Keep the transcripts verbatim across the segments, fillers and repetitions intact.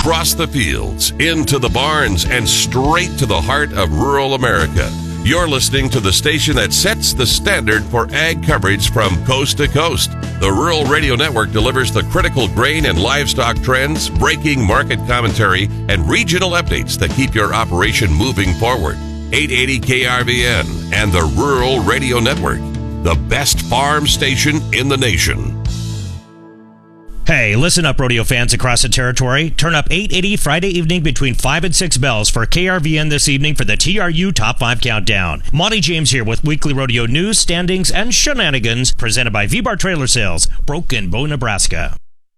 across the fields, into the barns, and straight to the heart of rural America. You're listening to the station that sets the standard for ag coverage from coast to coast. The Rural Radio Network delivers the critical grain and livestock trends, breaking market commentary, and regional updates that keep your operation moving forward. eight eighty K R V N and the Rural Radio Network, the best farm station in the nation. Hey, listen up, rodeo fans across the territory. Turn up eight eighty Friday evening between five and six bells for K R V N this evening for the T R U Top five Countdown. Monty James here with weekly rodeo news, standings, and shenanigans presented by V-Bar Trailer Sales, Broken Bow, Nebraska.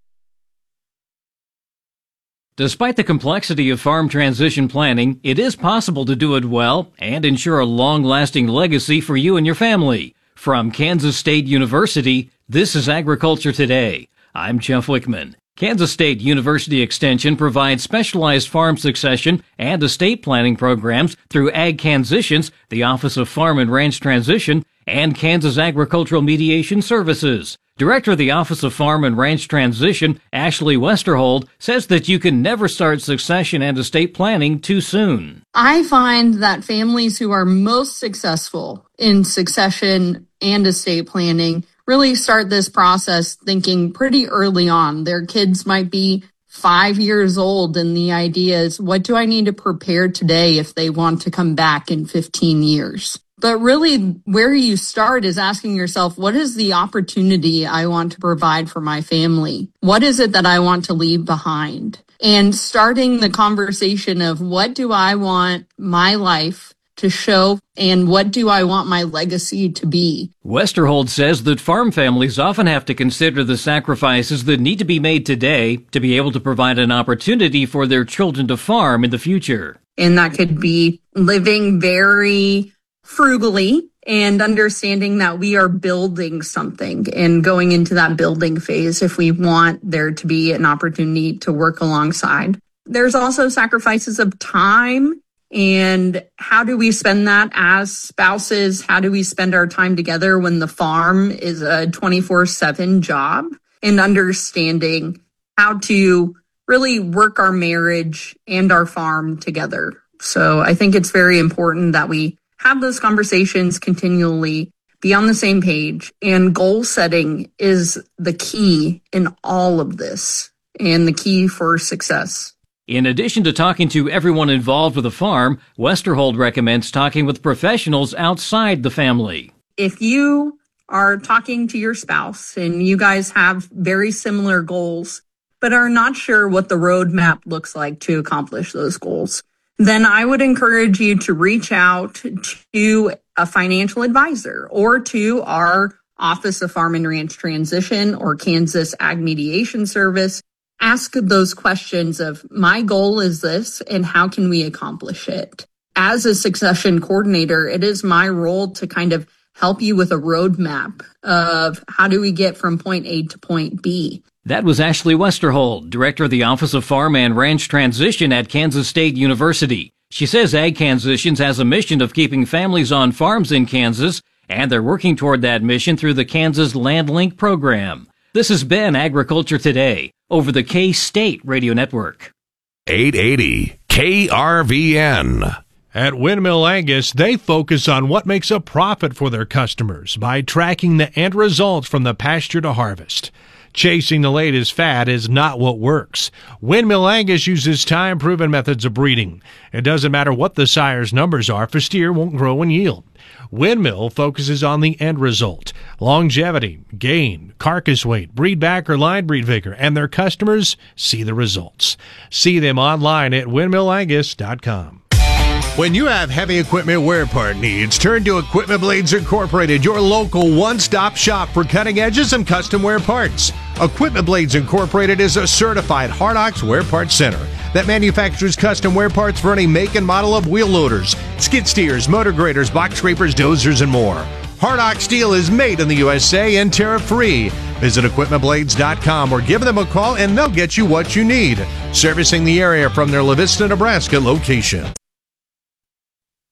Despite the complexity of farm transition planning, it is possible to do it well and ensure a long-lasting legacy for you and your family. From Kansas State University, this is Agriculture Today. I'm Jeff Wickman. Kansas State University Extension provides specialized farm succession and estate planning programs through Ag Transitions, the Office of Farm and Ranch Transition, and Kansas Agricultural Mediation Services. Director of the Office of Farm and Ranch Transition, Ashley Westerhold, says that you can never start succession and estate planning too soon. I find that families who are most successful in succession and estate planning really start this process thinking pretty early on. Their kids might be five years old, and the idea is, what do I need to prepare today if they want to come back in fifteen years? But really, where you start is asking yourself, what is the opportunity I want to provide for my family? What is it that I want to leave behind? And starting the conversation of, what do I want my life to show, and what do I want my legacy to be? Westerhold says that farm families often have to consider the sacrifices that need to be made today to be able to provide an opportunity for their children to farm in the future. And that could be living very frugally and understanding that we are building something and going into that building phase if we want there to be an opportunity to work alongside. There's also sacrifices of time. And how do we spend that as spouses? How do we spend our time together when the farm is a twenty-four seven job? And understanding how to really work our marriage and our farm together. So I think it's very important that we have those conversations continually, be on the same page. And goal setting is the key in all of this and the key for success. In addition to talking to everyone involved with a farm, Westerhold recommends talking with professionals outside the family. If you are talking to your spouse and you guys have very similar goals, but are not sure what the roadmap looks like to accomplish those goals, then I would encourage you to reach out to a financial advisor or to our Office of Farm and Ranch Transition or Kansas Ag Mediation Service. Ask those questions of, my goal is this, and how can we accomplish it? As a succession coordinator, it is my role to kind of help you with a roadmap of how do we get from point A to point B. That was Ashley Westerhold, Director of the Office of Farm and Ranch Transition at Kansas State University. She says Ag Transitions has a mission of keeping families on farms in Kansas, and they're working toward that mission through the Kansas LandLink program. This has been Agriculture Today over the K-State Radio Network. eight eighty K R V N. At Windmill Angus, they focus on what makes a profit for their customers by tracking the end results from the pasture to harvest. Chasing the latest fad is not what works. Windmill Angus uses time-proven methods of breeding. It doesn't matter what the sire's numbers are, if steer won't grow and yield. Windmill focuses on the end result, longevity, gain, carcass weight, breed back or line breed vigor, and their customers see the results. See them online at windmill angus dot com. When you have heavy equipment wear part needs, turn to Equipment Blades Incorporated, your local one-stop shop for cutting edges and custom wear parts. Equipment Blades Incorporated is a certified Hardox wear parts center that manufactures custom wear parts for any make and model of wheel loaders, skid steers, motor graders, box scrapers, dozers, and more. Hardox steel is made in the U S A and tariff-free. Visit equipment blades dot com or give them a call and they'll get you what you need. Servicing the area from their La Vista, Nebraska location.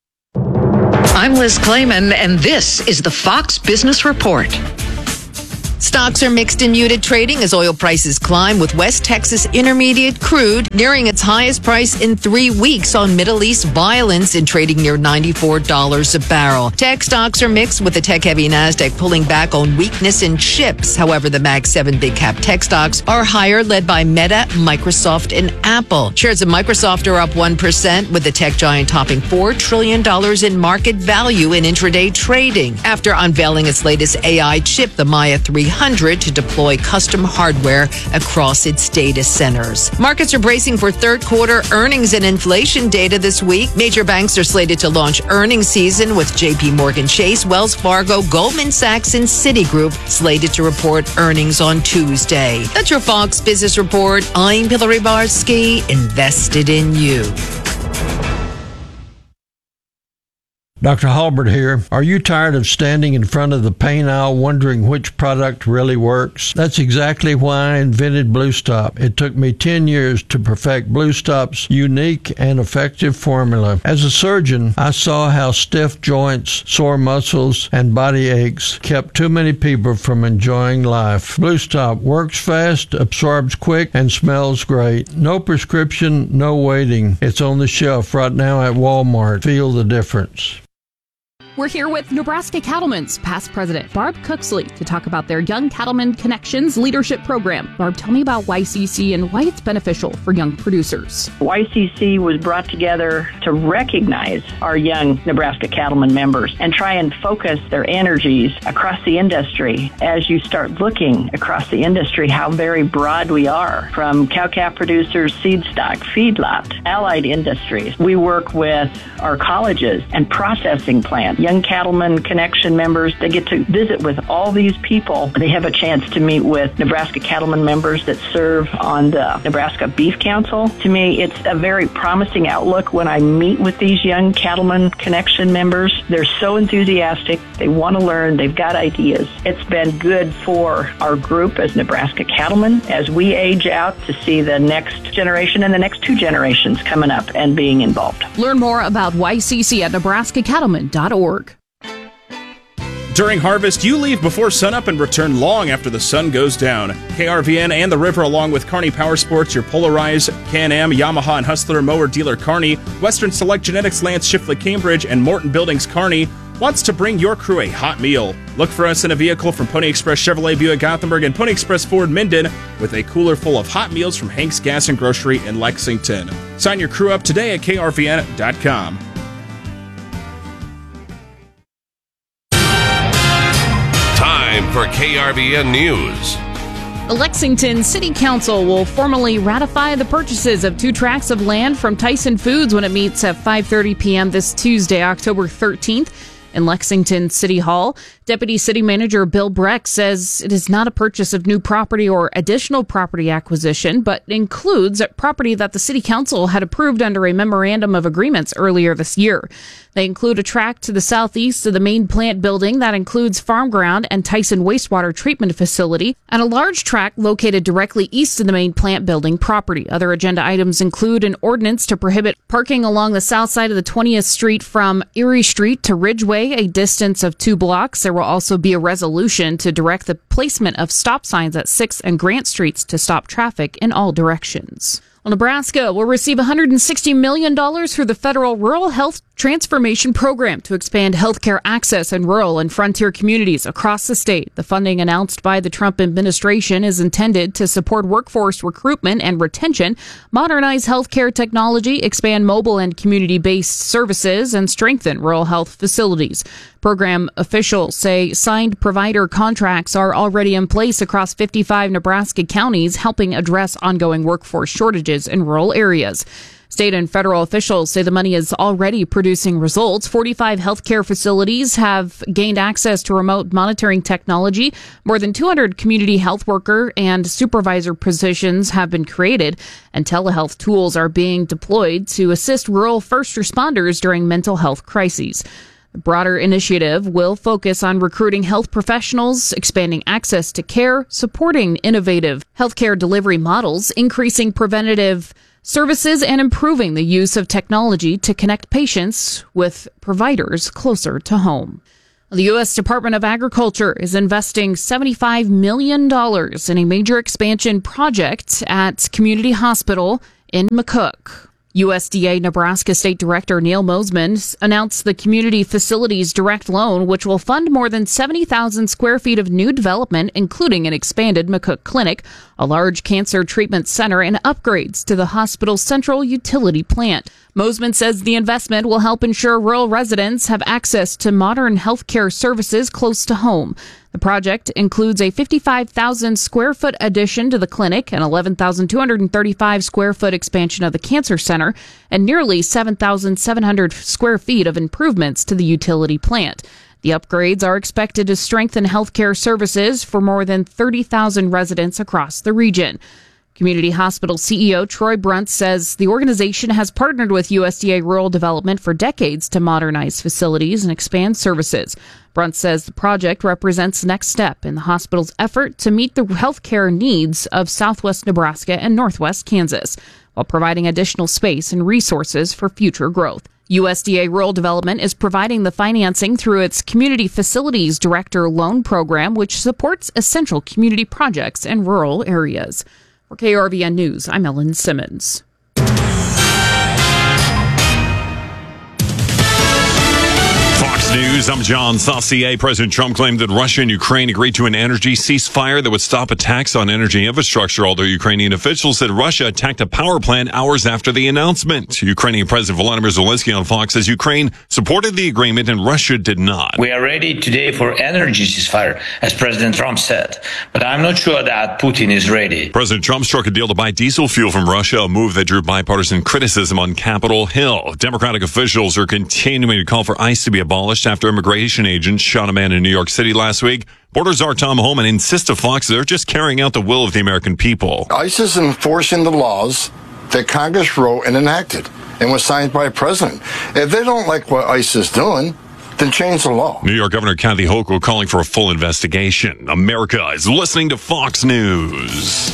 I'm Liz Clayman, and this is the Fox Business Report. Stocks are mixed and muted trading as oil prices climb, with West Texas Intermediate crude nearing its highest price in three weeks on Middle East violence and trading near ninety-four dollars a barrel. Tech stocks are mixed, with the tech-heavy NASDAQ pulling back on weakness in chips. However, the Mag seven big-cap tech stocks are higher, led by Meta, Microsoft, and Apple. Shares of Microsoft are up one percent, with the tech giant topping four trillion dollars in market value in intraday trading after unveiling its latest A I chip, the Maya three hundred, to deploy custom hardware across its data centers. Markets are bracing for third quarter earnings and inflation data this week. Major banks are slated to launch earnings season, with J P Morgan Chase, Wells Fargo, Goldman Sachs, and Citigroup slated to report earnings on Tuesday. That's your Fox Business Report. I'm Hillary Barsky, invested in you. Doctor Halbert here. Are you tired of standing in front of the pain aisle wondering which product really works? That's exactly why I invented Blue Stop. It took me ten years to perfect Blue Stop's unique and effective formula. As a surgeon, I saw how stiff joints, sore muscles, and body aches kept too many people from enjoying life. Blue Stop works fast, absorbs quick, and smells great. No prescription, no waiting. It's on the shelf right now at Walmart. Feel the difference. We're here with Nebraska Cattlemen's past president, Barb Cooksley, to talk about their Young Cattlemen Connections leadership program. Barb, tell me about Y C C and why it's beneficial for young producers. Y C C was brought together to recognize our young Nebraska cattlemen members and try and focus their energies across the industry. As you start looking across the industry, how very broad we are, from cow-calf producers, seed stock, feedlot, allied industries. We work with our colleges and processing plants. Young Cattlemen Connection members, they get to visit with all these people. They have a chance to meet with Nebraska cattlemen members that serve on the Nebraska Beef Council. To me, it's a very promising outlook when I meet with these young Cattlemen Connection members. They're so enthusiastic. They want to learn. They've got ideas. It's been good for our group as Nebraska cattlemen as we age out to see the next generation and the next two generations coming up and being involved. Learn more about Y C C at nebraska cattlemen dot org. During harvest, you leave before sunup and return long after the sun goes down. K R V N and the River, along with Kearney Power Sports, your Polarized, Can-Am, Yamaha, and Hustler mower dealer Kearney, Western Select Genetics Lance Shifley Cambridge, and Morton Buildings Kearney, wants to bring your crew a hot meal. Look for us in a vehicle from Pony Express Chevrolet Buick Gothenburg and Pony Express Ford Minden with a cooler full of hot meals from Hank's Gas and Grocery in Lexington. Sign your crew up today at K R V N dot com. Time for K R V N News. The Lexington City Council will formally ratify the purchases of two tracts of land from Tyson Foods when it meets at five thirty p.m. this Tuesday, October thirteenth. In Lexington City Hall, Deputy City Manager Bill Breck says it is not a purchase of new property or additional property acquisition, but includes property that the City Council had approved under a memorandum of agreements earlier this year. They include a tract to the southeast of the main plant building that includes farm ground and Tyson wastewater treatment facility, and a large tract located directly east of the main plant building property. Other agenda items include an ordinance to prohibit parking along the south side of the twentieth Street from Erie Street to Ridgeway, a distance of two blocks. There will also be a resolution to direct the placement of stop signs at sixth and Grant Streets to stop traffic in all directions. Well, Nebraska will receive one hundred sixty million dollars through the federal Rural Health Transformation Program to expand healthcare access in rural and frontier communities across the state. The funding announced by the Trump administration is intended to support workforce recruitment and retention, modernize healthcare technology, expand mobile and community-based services, and strengthen rural health facilities. Program officials say signed provider contracts are already in place across fifty-five Nebraska counties, helping address ongoing workforce shortages in rural areas. State and federal officials say the money is already producing results. forty-five healthcare facilities have gained access to remote monitoring technology. More than two hundred community health worker and supervisor positions have been created, and telehealth tools are being deployed to assist rural first responders during mental health crises. The broader initiative will focus on recruiting health professionals, expanding access to care, supporting innovative healthcare delivery models, increasing preventative services, and improving the use of technology to connect patients with providers closer to home. The U S Department of Agriculture is investing seventy-five million dollars in a major expansion project at Community Hospital in McCook. U S D A Nebraska State Director Neil Mosman announced the Community Facilities Direct Loan, which will fund more than seventy thousand square feet of new development, including an expanded McCook Clinic, a large cancer treatment center, and upgrades to the hospital's central utility plant. Mosman says the investment will help ensure rural residents have access to modern healthcare services close to home. The project includes a fifty-five thousand square foot addition to the clinic, an eleven thousand two hundred thirty-five square foot expansion of the cancer center, and nearly seven thousand seven hundred square feet of improvements to the utility plant. The upgrades are expected to strengthen healthcare services for more than thirty thousand residents across the region. Community Hospital C E O Troy Brunt says the organization has partnered with U S D A Rural Development for decades to modernize facilities and expand services. Brunt says the project represents the next step in the hospital's effort to meet the healthcare needs of southwest Nebraska and northwest Kansas, while providing additional space and resources for future growth. U S D A Rural Development is providing the financing through its Community Facilities Director Loan Program, which supports essential community projects in rural areas. For K R V N News, I'm Ellen Simmons. Fox News, I'm John Saucier. President Trump claimed that Russia and Ukraine agreed to an energy ceasefire that would stop attacks on energy infrastructure, although Ukrainian officials said Russia attacked a power plant hours after the announcement. Ukrainian President Volodymyr Zelensky on Fox says Ukraine supported the agreement and Russia did not. We are ready today for energy ceasefire, as President Trump said, but I'm not sure that Putin is ready. President Trump struck a deal to buy diesel fuel from Russia, a move that drew bipartisan criticism on Capitol Hill. Democratic officials are continuing to call for ICE to be abolished after immigration agents shot a man in New York City last week. Border czar Tom Homan insists to Fox they're just carrying out the will of the American people. ICE is enforcing the laws that Congress wrote and enacted and was signed by a president. If they don't like what ICE is doing, then change the law. New York Governor Kathy Hochul calling for a full investigation. America is listening to Fox News.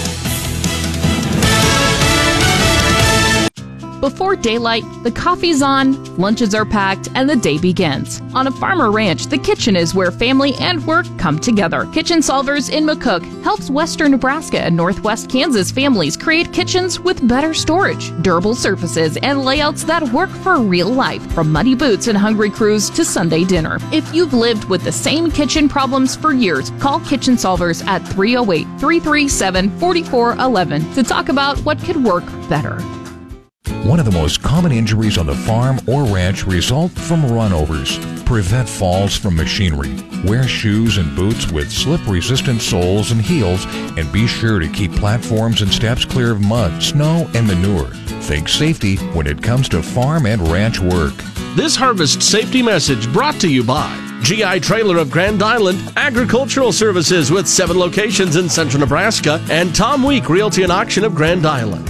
Before daylight, the coffee's on, lunches are packed, and the day begins. On a farmer ranch, the kitchen is where family and work come together. Kitchen Solvers in McCook helps western Nebraska and northwest Kansas families create kitchens with better storage, durable surfaces, and layouts that work for real life, from muddy boots and hungry crews to Sunday dinner. If you've lived with the same kitchen problems for years, call Kitchen Solvers at three oh eight, three three seven, four four one one to talk about what could work better. One of the most common injuries on the farm or ranch result from runovers. Prevent falls from machinery. Wear shoes and boots with slip-resistant soles and heels, and be sure to keep platforms and steps clear of mud, snow, and manure. Think safety when it comes to farm and ranch work. This harvest safety message brought to you by G I Trailer of Grand Island, Agricultural Services with seven locations in central Nebraska, and Tom Week Realty and Auction of Grand Island.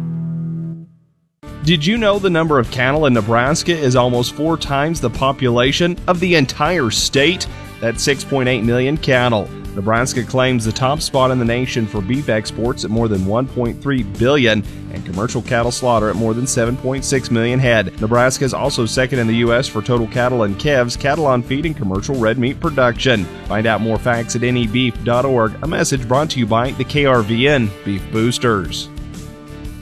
Did you know the number of cattle in Nebraska is almost four times the population of the entire state? That's six point eight million cattle. Nebraska claims the top spot in the nation for beef exports at more than one point three billion and commercial cattle slaughter at more than seven point six million head. Nebraska is also second in the U S for total cattle and calves, cattle on feed, and commercial red meat production. Find out more facts at N E beef dot org. A message brought to you by the K R V N Beef Boosters.